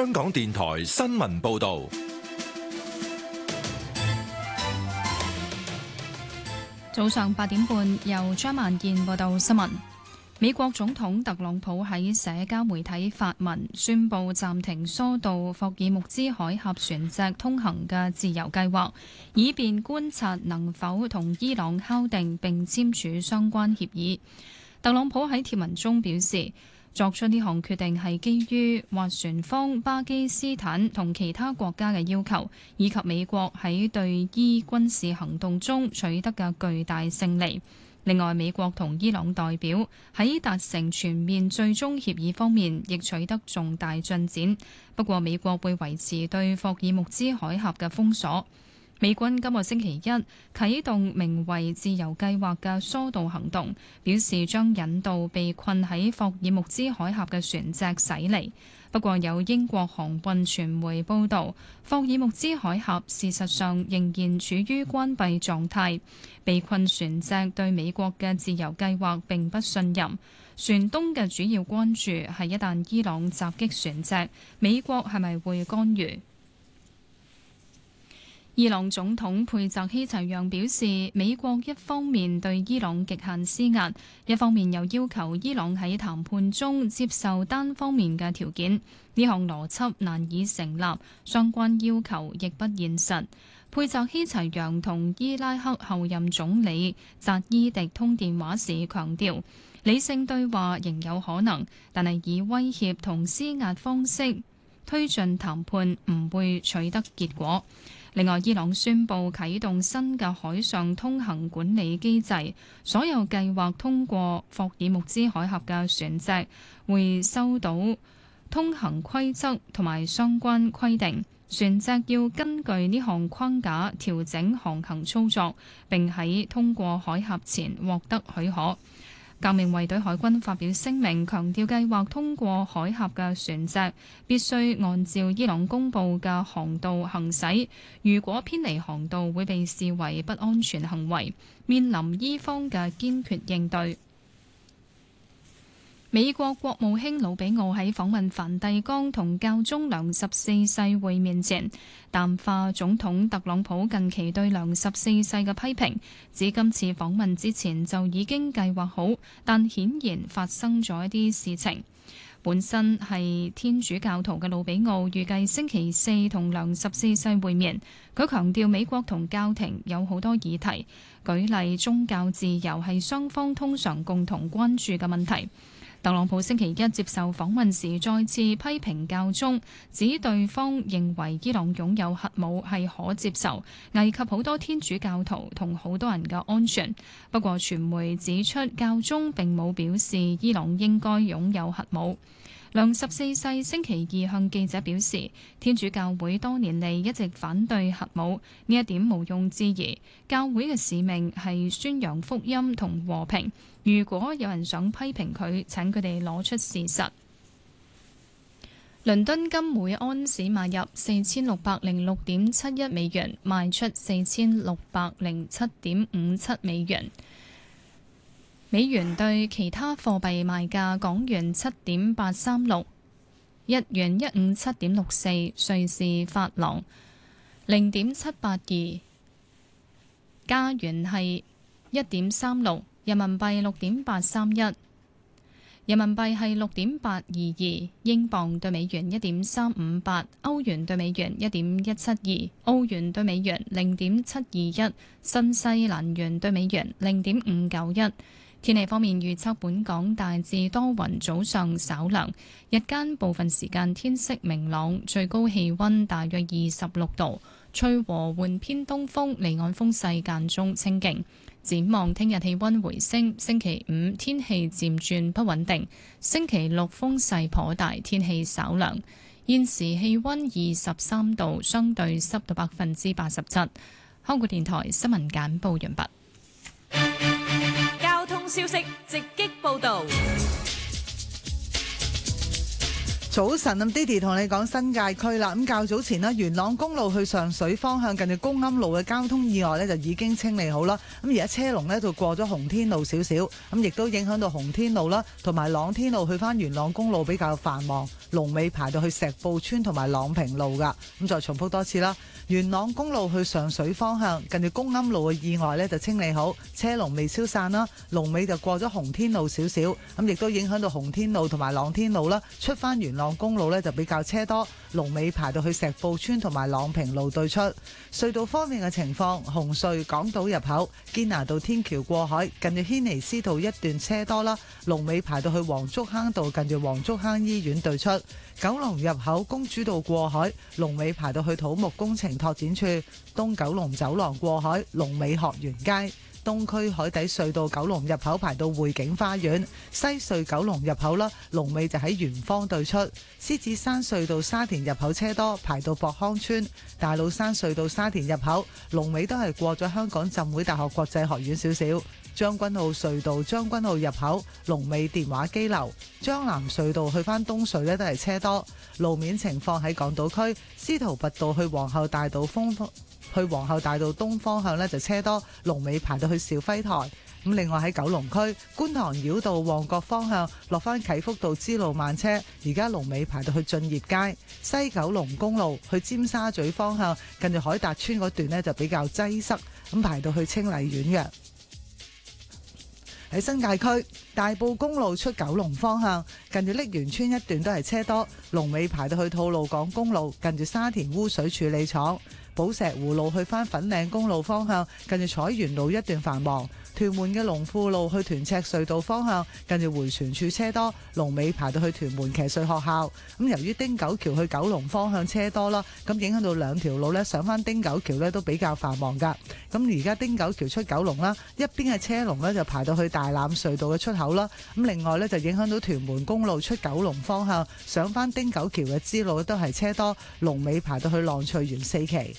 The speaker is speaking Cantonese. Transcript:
香港電台新聞報道。 早上8點半，由張萬健報道新聞。美國總統特朗普喺社交媒體發文，宣布暫停疏導霍爾木茲海峽船隻通行嘅自由計劃，以便觀察能否同伊朗敲定並簽署相關協議。特朗普喺貼文中表示，作出呢項決定係基於斡旋方巴基斯坦同其他國家嘅要求，以及美國喺對伊軍事行動中取得嘅巨大勝利。另外，美國同伊朗代表喺達成全面最終協議方面亦取得重大進展。不過，美國會維持對霍爾木茲海峽嘅封鎖。美軍今個星期一啟動名為自由計劃嘅疏導行動，表示將引導被困喺霍爾木茲海峽嘅船隻駛離。不過有英國航運傳媒報導，霍爾木茲海峽事實上仍然處於關閉狀態，被困船隻對美國嘅自由計劃並不信任。船東嘅主要關注係一旦伊朗襲擊船隻，美國係咪會干預？伊朗總統佩澤希齊揚表示，美國一方面對伊朗極限施壓，一方面又要求伊朗喺談判中接受單方面嘅條件。呢項邏輯難以成立，相關要求亦不現實。佩澤希齊揚同伊拉克後任總理扎伊迪通電話時強調，理性對話仍有可能，但係以威脅同施壓方式推進談判唔會取得結果。另外，伊朗宣布啟動新嘅海上通行管理機制，所有計劃通過霍爾木茲海峽嘅船隻會收到通行規則同埋相關規定，船隻要根據呢項框架調整航行操作，並喺通過海峽前獲得許可。革命衛隊海軍發表聲明，強調計劃通過海峽嘅船隻必須按照伊朗公布嘅航道行駛，如果偏離航道會被視為不安全行為，面臨伊方嘅堅決應對。美國國務卿魯比奧喺訪問梵蒂岡同教宗良14世會面前，淡化總統特朗普近期對良14世嘅批評，指今次訪問之前就已經計劃好，但顯然發生咗一啲事情。本身係天主教徒嘅魯比奧預計星期四同良14世會面，佢強調美國同教廷有好多議題，舉例宗教自由係雙方通常共同關注嘅問題。特朗普星期一接受訪問時再次批評教宗，指對方認為伊朗擁有核武係可接受，危及好多天主教徒同好多人嘅安全。不過傳媒指出，教宗並冇表示伊朗應該擁有核武。良14世星期二向記者表示，天主教會多年嚟一直反對核武，呢一點毋庸置疑。教會嘅使命係宣揚福音同和平。如果有人想批評佢，請佢哋攞出事實。倫敦金每安士買入4606.71美元，賣出4607.57美元。美元對其他貨幣賣價：港元7.836，日元157.64，瑞士法郎0.782，加元係1.36，人民幣6.831，人民幣係6.822，英鎊對美元1.358，歐元對美元1.172，澳元對美元0.721，新西蘭元對美元0.591。天氣方面預測，本港大致多雲，早上稍涼，日間部分時間天色明朗，最高氣溫大約26度，吹和緩偏東風，離岸風勢間中清勁。展望聽日氣溫回升，星期5天氣漸轉不穩定，星期6風勢頗大，天氣稍涼。現時氣溫23度，相對濕度87%。香港電台新聞簡報完畢。 交通消息直擊報道。 早晨，咁 Didi 同你講新界區啦。咁較早前呢，元朗公路去上水方向近住公庵路嘅交通意外呢，就已經清理好啦。咁而家車龍呢，就過咗洪天路少少，咁亦都影響到洪天路啦，同埋朗天路去翻元朗公路比較繁忙。 龍尾排到去石埔村同埋朗平路噶。咁再重複多次啦，元朗公路去上水方向近住公庵路嘅意外呢就清理好，車龍未消散啦。龍尾就過咗紅天路少少，咁亦都影響到紅天路同埋朗天路啦。出翻元朗公路呢就比較車多，龍尾排到去石埔村同埋朗平路對出。隧道方面嘅情況，紅隧港島入口堅拿道天橋過海近住軒尼詩道一段車多啦，龍尾排到去黃竹坑道近住黃竹坑醫院對出。九龍入口公主道過海龍尾排到去土木工程拓展處，東九龍走廊過海龍尾學園街。東區海底隧道九龍入口排到匯景花園，西隧九龍入口啦，龍尾就喺圓方對出。獅子山隧道沙田入口車多，排到博康村。大老山隧道沙田入口龍尾都係過咗香港浸會大學國際學院少少。將軍澳隧道將軍澳入口龍尾電話機樓。將南隧道去返東隧呢都係車多。路面情況喺港島區司徒拔道去皇后大道東方向呢就車多，龍尾排到去肇輝台。咁另外喺九龍區觀塘繞道旺角方向落返啟福道支路慢車，而家龍尾排到去駿業街。西九龍公路去尖沙咀方向近住海達村嗰段呢就比較擠塞，咁排到去清麗苑嘅。喺新界區大埔公路出九龍方向近住瀝源村一段都係車多，龍尾排到去吐露港公路近住沙田污水處理廠。寶石湖路去返粉嶺公路方向近住彩園路一段繁忙。屯門嘅龍富路去屯赤隧道方向近住迴旋處車多，龍尾排到去屯門騎術學校。咁由於汀九橋去九龍方向車多啦，咁影響到兩條路呢，上返汀九橋呢都比較繁忙噶。咁而家汀九橋出九龍啦，一邊嘅車龍呢就排到去大欖隧道嘅出口啦。咁另外呢，就影響到屯門公路出九龍方向上返汀九橋嘅支路都係車多，龍尾排到去浪翠園4期。